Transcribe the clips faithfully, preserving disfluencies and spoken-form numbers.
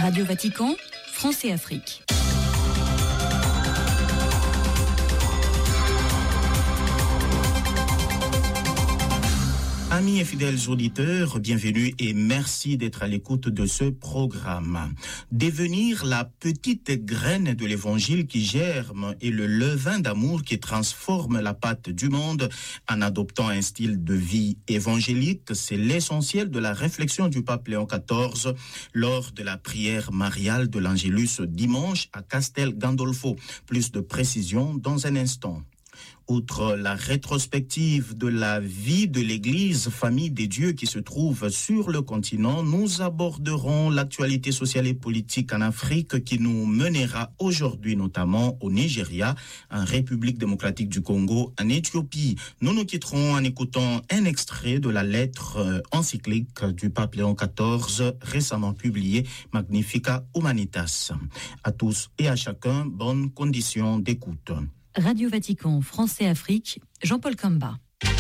Radio Vatican, France et Afrique. Amis et fidèles auditeurs, bienvenue et merci d'être à l'écoute de ce programme. Devenir la petite graine de l'évangile qui germe et le levain d'amour qui transforme la pâte du monde en adoptant un style de vie évangélique, c'est l'essentiel de la réflexion du pape Léon quatorze lors de la prière mariale de l'Angélus dimanche à Castel Gandolfo. Plus de précisions dans un instant. Outre la rétrospective de la vie de l'Église, famille des dieux qui se trouve sur le continent, nous aborderons l'actualité sociale et politique en Afrique qui nous mènera aujourd'hui notamment au Nigeria, en République démocratique du Congo, en Éthiopie. Nous nous quitterons en écoutant un extrait de la lettre encyclique du pape Léon quatorze, récemment publiée, Magnificat Humanitas. À tous et à chacun, bonnes conditions d'écoute. Radio Vatican, France et Afrique, Jean-Paul Kamba.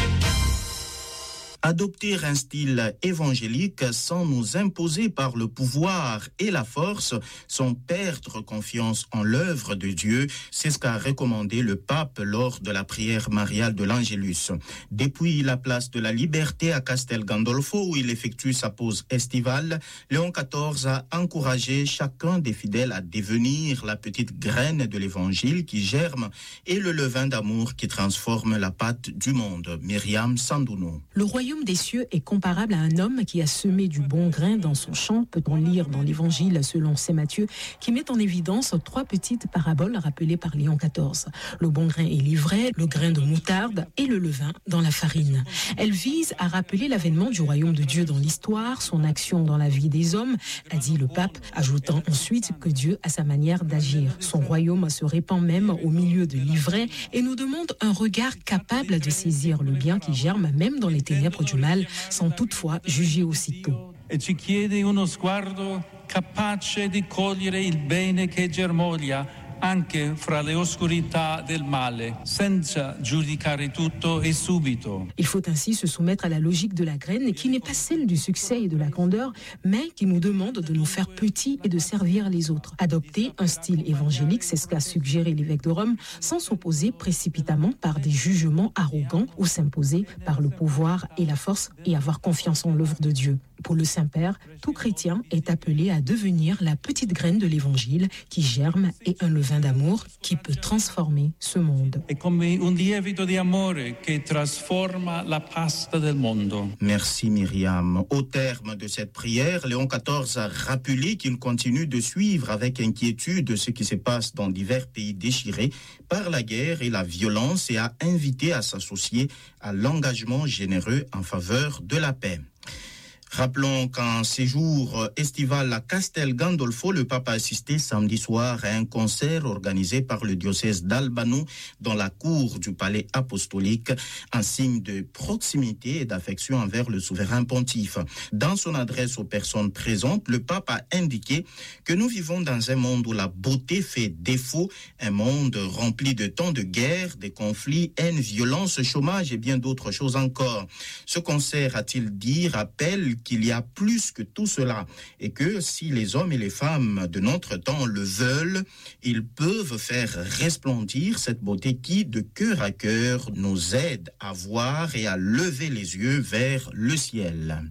Adopter un style évangélique sans nous imposer par le pouvoir et la force, sans perdre confiance en l'œuvre de Dieu, c'est ce qu'a recommandé le pape lors de la prière mariale de l'Angélus. Depuis la place de la Liberté à Castel Gandolfo, où il effectue sa pause estivale, Léon quatorze a encouragé chacun des fidèles à devenir la petite graine de l'évangile qui germe et le levain d'amour qui transforme la pâte du monde. Myriam Sandouno. Le royaume des cieux est comparable à un homme qui a semé du bon grain dans son champ, peut-on lire dans l'évangile selon saint Matthieu, qui met en évidence trois petites paraboles rappelées par Léon quatorze. Le bon grain est l'ivraie, le grain de moutarde et le levain dans la farine. Elle vise à rappeler l'avènement du royaume de Dieu dans l'histoire, son action dans la vie des hommes, a dit le pape, ajoutant ensuite que Dieu a sa manière d'agir. Son royaume se répand même au milieu de l'ivraie et nous demande un regard capable de saisir le bien qui germe même dans les ténèbres du mal, sans toutefois juger aussitôt. E ci chiede uno sguardo capace di cogliere il bene che germoglia anche fra le oscurità del male, senza giudicare tutto e subito. Il faut ainsi se soumettre à la logique de la graine qui n'est pas celle du succès et de la grandeur, mais qui nous demande de nous faire petits et de servir les autres. Adopter un style évangélique, c'est ce qu'a suggéré l'évêque de Rome, sans s'opposer précipitamment par des jugements arrogants ou s'imposer par le pouvoir et la force et avoir confiance en l'œuvre de Dieu. Pour le Saint-Père, tout chrétien est appelé à devenir la petite graine de l'Évangile qui germe et un levain d'amour qui peut transformer ce monde. È come un lievito di amore che trasforma la pasta del mondo. Merci Myriam. Au terme de cette prière, Léon quatorze a rappelé qu'il continue de suivre avec inquiétude ce qui se passe dans divers pays déchirés par la guerre et la violence et a invité à s'associer à l'engagement généreux en faveur de la paix. Rappelons qu'en séjour estival à Castel Gandolfo, le pape a assisté samedi soir à un concert organisé par le diocèse d'Albano dans la cour du palais apostolique, en signe de proximité et d'affection envers le souverain pontife. Dans son adresse aux personnes présentes, le pape a indiqué que nous vivons dans un monde où la beauté fait défaut, un monde rempli de tant de guerres, de conflits, haine, violence, chômage et bien d'autres choses encore. Ce concert, a-t-il dit, rappelle qu'il y a plus que tout cela et que si les hommes et les femmes de notre temps le veulent, ils peuvent faire resplendir cette beauté qui, de cœur à cœur, nous aide à voir et à lever les yeux vers le ciel.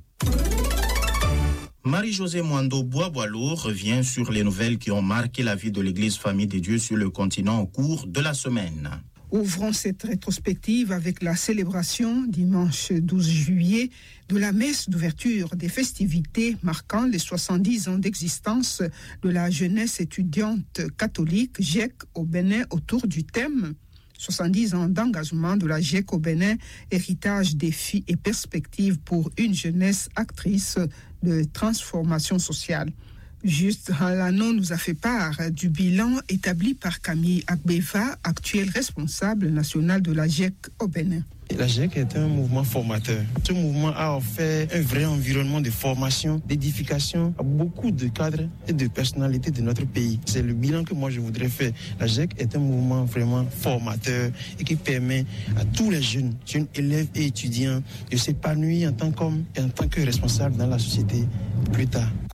Marie-Josée Mwando Bois-Boileau revient sur les nouvelles qui ont marqué la vie de l'Église Famille des Dieux sur le continent au cours de la semaine. Ouvrons cette rétrospective avec la célébration, dimanche douze juillet, de la messe d'ouverture des festivités marquant les soixante-dix ans d'existence de la jeunesse étudiante catholique J E C au Bénin autour du thème soixante-dix ans d'engagement de la J E C au Bénin, héritage, défis et perspectives pour une jeunesse actrice de transformation sociale. Juste Halano nous a fait part du bilan établi par Camille Agbeva, actuel responsable national de la J E C au Bénin. La J E C est un mouvement formateur. Ce mouvement a offert un vrai environnement de formation, d'édification à beaucoup de cadres et de personnalités de notre pays. C'est le bilan que moi je voudrais faire. La J E C est un mouvement vraiment formateur et qui permet à tous les jeunes, jeunes élèves et étudiants de s'épanouir en tant qu'hommes et en tant que responsables dans la société plus tard.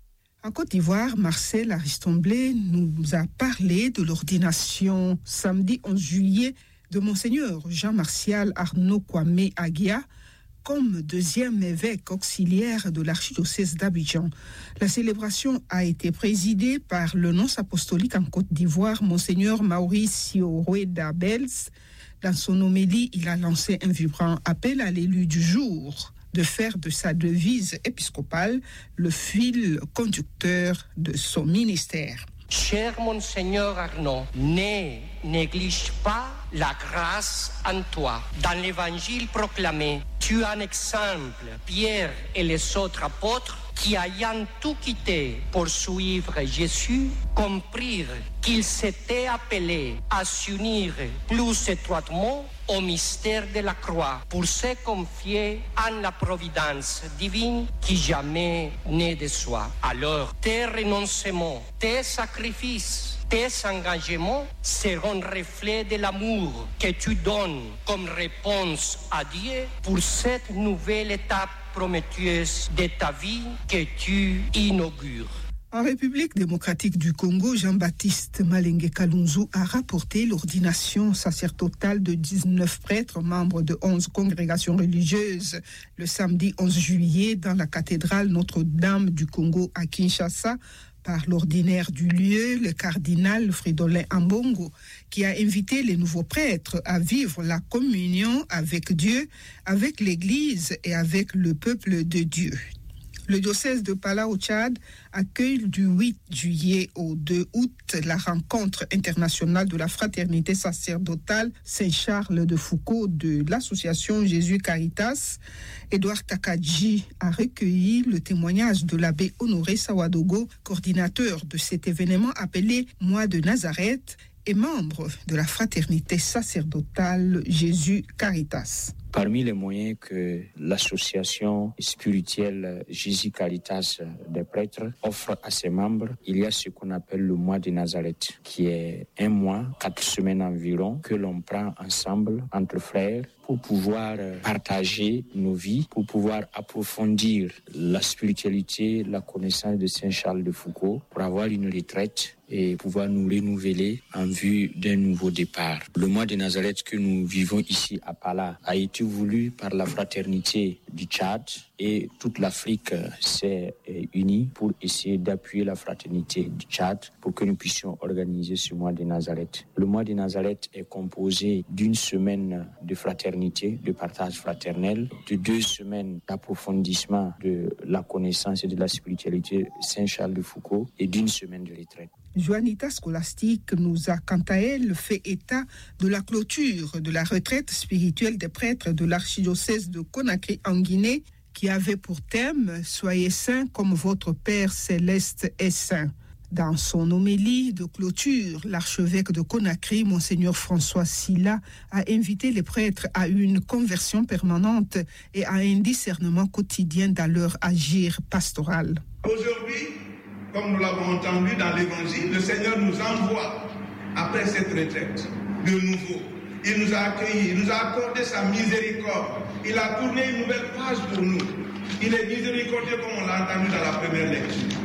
En Côte d'Ivoire, Marcel Aristomblé nous a parlé de l'ordination samedi onze juillet de Monseigneur Jean-Martial Arnaud Kwame Agia comme deuxième évêque auxiliaire de l'archidiocèse d'Abidjan. La célébration a été présidée par le nonce apostolique en Côte d'Ivoire, Monseigneur Mauricio Rueda Bels. Dans son homélie, il a lancé un vibrant appel à l'élu du jour de faire de sa devise épiscopale le fil conducteur de son ministère. Cher Monseigneur Arnaud, ne néglige pas la grâce en toi. Dans l'évangile proclamé, tu es un exemple, Pierre et les autres apôtres, qui ayant tout quitté pour suivre Jésus, comprirent qu'ils s'étaient appelés à s'unir plus étroitement au mystère de la croix pour se confier en la providence divine qui jamais n'est de soi. Alors, tes renoncements, tes sacrifices, tes engagements seront reflets de l'amour que tu donnes comme réponse à Dieu pour cette nouvelle étape prometteuse de ta vie que tu inaugures. En République démocratique du Congo, Jean-Baptiste Malenge Kalunzu a rapporté l'ordination sacerdotale de dix-neuf prêtres membres de onze congrégations religieuses le samedi onze juillet dans la cathédrale Notre-Dame du Congo à Kinshasa par l'ordinaire du lieu, le cardinal Fridolin Ambongo, qui a invité les nouveaux prêtres à vivre la communion avec Dieu, avec l'Église et avec le peuple de Dieu. Le diocèse de Pala au Tchad accueille du huit juillet au deux août la rencontre internationale de la fraternité sacerdotale Saint-Charles de Foucault de l'association Jésus Caritas. Édouard Takadji a recueilli le témoignage de l'abbé Honoré Sawadogo, coordinateur de cet événement appelé Mois de Nazareth et membre de la fraternité sacerdotale Jésus Caritas. Parmi les moyens que l'association spirituelle Jésus Caritas des prêtres offre à ses membres, il y a ce qu'on appelle le mois de Nazareth, qui est un mois, quatre semaines environ, que l'on prend ensemble entre frères pour pouvoir partager nos vies, pour pouvoir approfondir la spiritualité, la connaissance de Saint Charles de Foucault, pour avoir une retraite et pouvoir nous renouveler en vue d'un nouveau départ. Le mois de Nazareth que nous vivons ici à Pala a été voulu par la fraternité du Tchad et toute l'Afrique s'est unie pour essayer d'appuyer la fraternité du Tchad pour que nous puissions organiser ce mois de Nazareth. Le mois de Nazareth est composé d'une semaine de fraternité, de partage fraternel, de deux semaines d'approfondissement de la connaissance et de la spiritualité Saint-Charles de Foucault et d'une semaine de retraite. Joanita Scholastique nous a quant à elle fait état de la clôture de la retraite spirituelle des prêtres de l'archidiocèse de Conakry en Guinée qui avait pour thème « Soyez saints comme votre Père céleste est saint ». Dans son homélie de clôture, l'archevêque de Conakry, Monseigneur François Silla, a invité les prêtres à une conversion permanente et à un discernement quotidien dans leur agir pastoral. Aujourd'hui, comme nous l'avons entendu dans l'Évangile, le Seigneur nous envoie, après cette retraite, de nouveau. Il nous a accueillis, il nous a accordé sa miséricorde. Il a tourné une nouvelle page pour nous. Il est miséricordieux comme on l'a entendu dans la première lecture.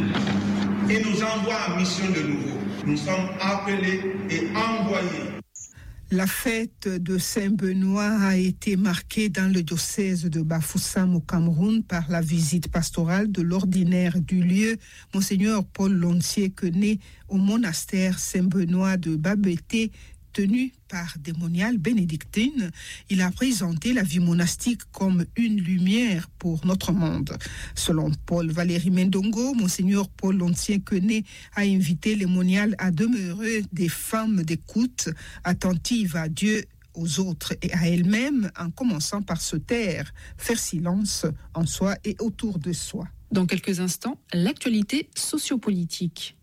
Il nous envoie en mission de nouveau. Nous sommes appelés et envoyés. La fête de Saint-Benoît a été marquée dans le diocèse de Bafoussam au Cameroun par la visite pastorale de l'ordinaire du lieu, Monseigneur Paul Lontier-Quené, au monastère Saint-Benoît de Babété, tenu par des moniales bénédictines. Il a présenté la vie monastique comme une lumière pour notre monde. Selon Paul Valéry Mendongo, Monseigneur Paul Lontier-Quené a invité les moniales à demeurer des femmes d'écoute, attentives à Dieu, aux autres et à elles-mêmes, en commençant par se taire, faire silence en soi et autour de soi. Dans quelques instants, l'actualité sociopolitique.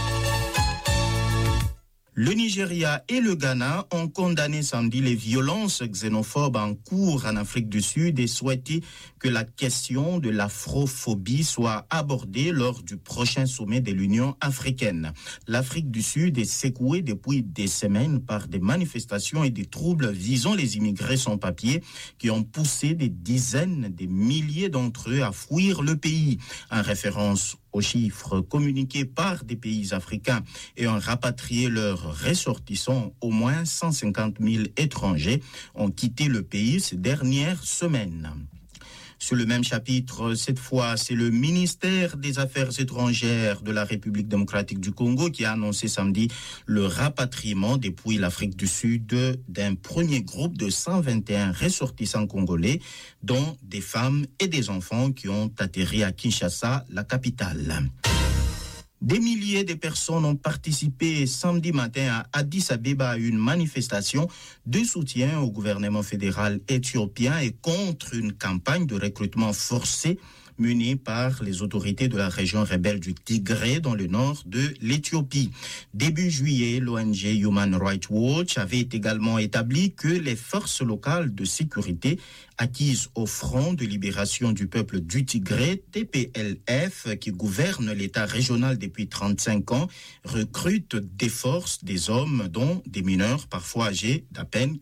Le Nigeria et le Ghana ont condamné samedi les violences xénophobes en cours en Afrique du Sud et souhaité que la question de l'afrophobie soit abordée lors du prochain sommet de l'Union africaine. L'Afrique du Sud est secouée depuis des semaines par des manifestations et des troubles visant les immigrés sans papier qui ont poussé des dizaines de milliers d'entre eux à fuir le pays. En référence aux chiffres communiqués par des pays africains et ont rapatrié leurs ressortissants, au moins cent cinquante mille étrangers ont quitté le pays ces dernières semaines. Sur le même chapitre, cette fois, c'est le ministère des Affaires étrangères de la République démocratique du Congo qui a annoncé samedi le rapatriement depuis l'Afrique du Sud d'un premier groupe de cent vingt et un ressortissants congolais, dont des femmes et des enfants qui ont atterri à Kinshasa, la capitale. Des milliers de personnes ont participé samedi matin à Addis Abeba à une manifestation de soutien au gouvernement fédéral éthiopien et contre une campagne de recrutement forcé menée par les autorités de la région rebelle du Tigré dans le nord de l'Éthiopie. Début juillet, l'O N G Human Rights Watch avait également établi que les forces locales de sécurité acquises au Front de libération du peuple du Tigré, T P L F, qui gouverne l'État régional depuis trente-cinq ans, recrutent des forces, des hommes, dont des mineurs parfois âgés d'à peine